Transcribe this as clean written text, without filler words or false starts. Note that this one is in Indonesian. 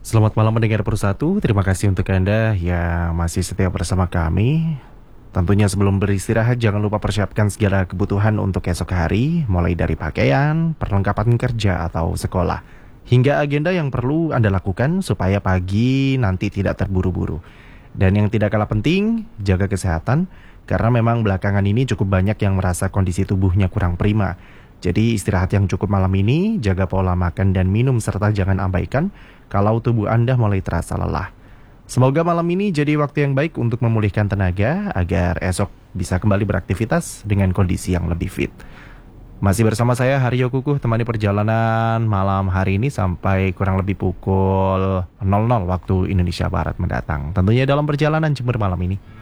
Selamat malam mendengar Persatu. Terima kasih untuk Anda yang masih setia bersama kami. Tentunya sebelum beristirahat jangan lupa persiapkan segala kebutuhan untuk esok hari, mulai dari pakaian, perlengkapan kerja atau sekolah, hingga agenda yang perlu Anda lakukan supaya pagi nanti tidak terburu-buru. Dan yang tidak kalah penting, jaga kesehatan, karena memang belakangan ini cukup banyak yang merasa kondisi tubuhnya kurang prima. Jadi istirahat yang cukup malam ini, jaga pola makan dan minum serta jangan abaikan kalau tubuh Anda mulai terasa lelah. Semoga malam ini jadi waktu yang baik untuk memulihkan tenaga agar esok bisa kembali beraktivitas dengan kondisi yang lebih fit. Masih bersama saya Haryo Kukuh, temani perjalanan malam hari ini sampai kurang lebih pukul 00 waktu Indonesia Barat mendatang. Tentunya dalam perjalanan Jember malam ini.